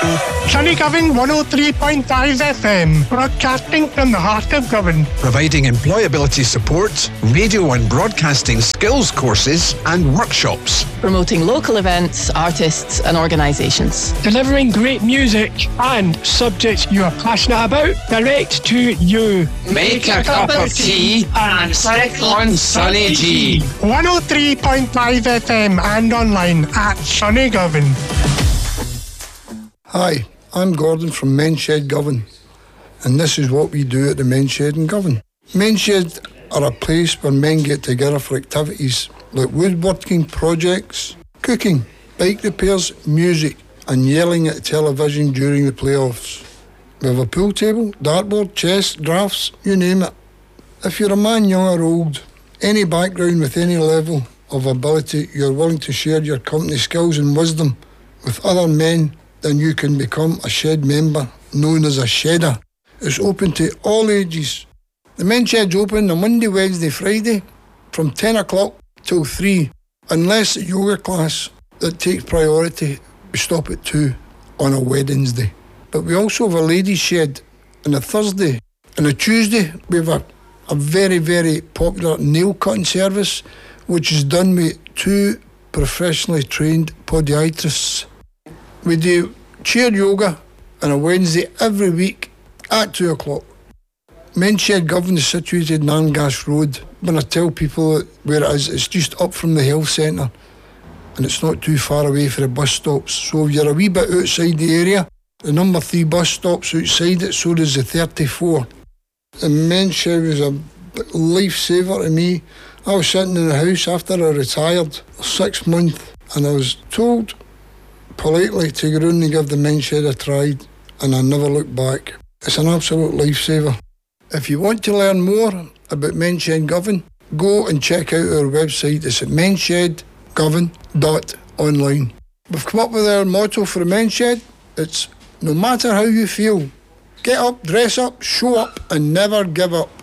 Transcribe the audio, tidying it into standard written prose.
Sunny Govan 103.5 FM, broadcasting from the heart of Govan. Providing employability support, radio and broadcasting skills courses and workshops. Promoting local events, artists and organisations. Delivering great music and subjects you are passionate about direct to you. Make a cup of tea and sit on Sunny G. 103.5 FM and online at Sunny Govan. Hi, I'm Gordon from Men's Shed Govan, and this is what we do at the Men's Shed in Govan. Men's Shed are a place where men get together for activities like woodworking projects, cooking, bike repairs, music, and yelling at the television during the playoffs. We have a pool table, dartboard, chess, drafts, you name it. If you're a man, young or old, any background with any level of ability, you're willing to share your company skills and wisdom with other men, then you can become a shed member known as a shedder. It's open to all ages. The Men's Shed's open on Monday, Wednesday, Friday from 10 o'clock till 3, unless the yoga class that takes priority, we stop at 2 on a Wednesday. But we also have a ladies' shed on a Thursday. On a Tuesday, we have a very, very popular nail cutting service, which is done with 2 professionally trained podiatrists. We do chair yoga on a Wednesday every week at 2 o'clock. Men's Shed Govan is situated in Angas Road. When I tell people where it is, it's just up from the health centre and it's not too far away for the bus stops. So if you're a wee bit outside the area, the number 3 bus stops outside it, so does the 34. The Men's Shed was a lifesaver to me. I was sitting in the house after I retired, 6 months, and I was told politely to go round and give the Men's Shed a try, and I never looked back. It's an absolute lifesaver. If you want to learn more about Men's Shed Govan, go and check out our website. It's at mensshed.govan.online. We've come up with our motto for the Men's Shed. It's no matter how you feel, get up, dress up, show up and never give up.